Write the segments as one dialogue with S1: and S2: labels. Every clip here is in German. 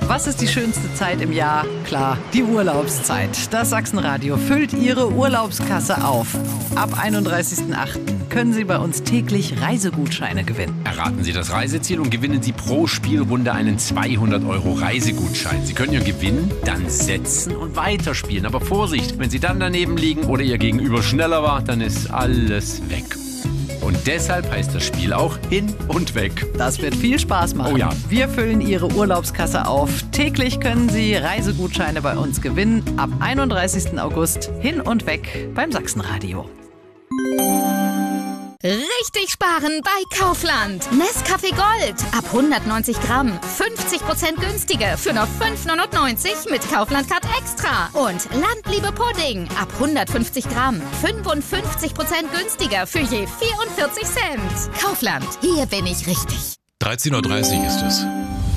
S1: Was ist die schönste Zeit im Jahr? Klar, die Urlaubszeit. Das Sachsenradio füllt Ihre Urlaubskasse auf. Ab 31.08. können Sie bei uns täglich Reisegutscheine gewinnen.
S2: Erraten Sie das Reiseziel und gewinnen Sie pro Spielrunde einen 200 € Reisegutschein. Sie können Ihren Gewinn dann setzen und weiterspielen. Aber Vorsicht, wenn Sie dann daneben liegen oder Ihr Gegenüber schneller war, dann ist alles weg. Und deshalb heißt das Spiel auch Hin und Weg.
S1: Das wird viel Spaß machen.
S2: Oh ja.
S1: Wir füllen Ihre Urlaubskasse auf. Täglich können Sie Reisegutscheine bei uns gewinnen. Ab 31. August Hin und Weg beim Sachsenradio.
S3: Richtig sparen bei Kaufland. Nescafé Gold ab 190 Gramm. 50% günstiger für nur 5,99 mit Kaufland Card Extra. Und Landliebe Pudding ab 150 Gramm. 55% günstiger für je 44 Cent. Kaufland, hier bin ich richtig.
S4: 13:30 Uhr ist es.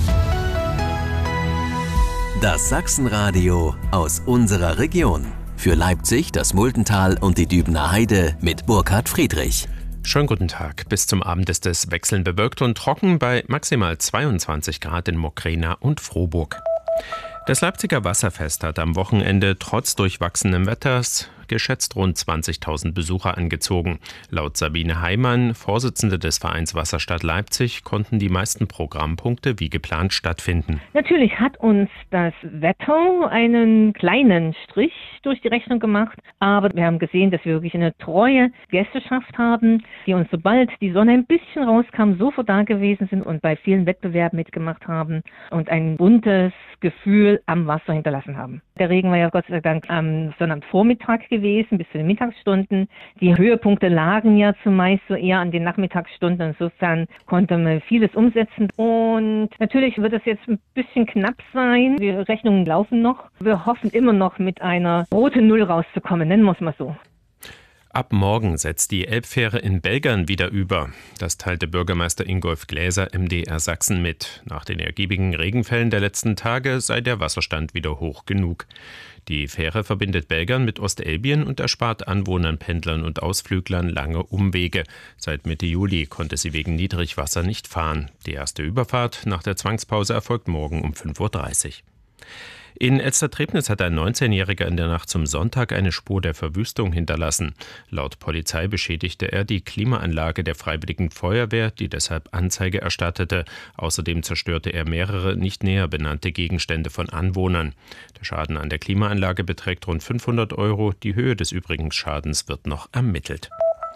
S5: Das Sachsenradio aus unserer Region. Für Leipzig, das Muldental und die Dübener Heide mit Burkhard Friedrich.
S6: Schönen guten Tag. Bis zum Abend ist es wechselnd bewölkt und trocken bei maximal 22 Grad in Mokrana und Frohburg. Das Leipziger Wasserfest hat am Wochenende trotz durchwachsenem Wetters geschätzt rund 20.000 Besucher angezogen. Laut Sabine Heimann, Vorsitzende des Vereins Wasserstadt Leipzig, konnten die meisten Programmpunkte wie geplant stattfinden.
S7: Natürlich hat uns das Wetter einen kleinen Strich durch die Rechnung gemacht, aber wir haben gesehen, dass wir wirklich eine treue Gästeschaft haben, die uns, sobald die Sonne ein bisschen rauskam, sofort da gewesen sind und bei vielen Wettbewerben mitgemacht haben und ein buntes Gefühl am Wasser hinterlassen haben. Der Regen war ja Gott sei Dank am Sonnabendvormittag gewesen, bis zu den Mittagsstunden. Die Höhepunkte lagen ja zumeist so eher an den Nachmittagsstunden. Insofern konnte man vieles umsetzen. Und natürlich wird es jetzt ein bisschen knapp sein. Die Rechnungen laufen noch. Wir hoffen immer noch mit einer roten Null rauszukommen, nennen wir es mal so.
S6: Ab morgen setzt die Elbfähre in Belgern wieder über. Das teilte Bürgermeister Ingolf Gläser MDR Sachsen mit. Nach den ergiebigen Regenfällen der letzten Tage sei der Wasserstand wieder hoch genug. Die Fähre verbindet Belgern mit Ostelbien und erspart Anwohnern, Pendlern und Ausflüglern lange Umwege. Seit Mitte Juli konnte sie wegen Niedrigwasser nicht fahren. Die erste Überfahrt nach der Zwangspause erfolgt morgen um 5:30 Uhr. In Elster-Trebnitz hat ein 19-Jähriger in der Nacht zum Sonntag eine Spur der Verwüstung hinterlassen. Laut Polizei beschädigte er die Klimaanlage der Freiwilligen Feuerwehr, die deshalb Anzeige erstattete. Außerdem zerstörte er mehrere nicht näher benannte Gegenstände von Anwohnern. Der Schaden an der Klimaanlage beträgt rund 500 €. Die Höhe des übrigen Schadens wird noch ermittelt.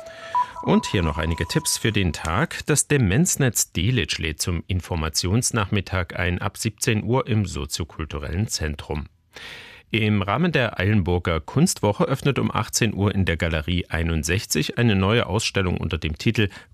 S6: Und hier noch einige Tipps für den Tag. Das Demenznetz Delitzsch lädt zum Informationsnachmittag ein ab 17 Uhr im soziokulturellen Zentrum. Im Rahmen der Eilenburger Kunstwoche öffnet um 18 Uhr in der Galerie 61 eine neue Ausstellung unter dem Titel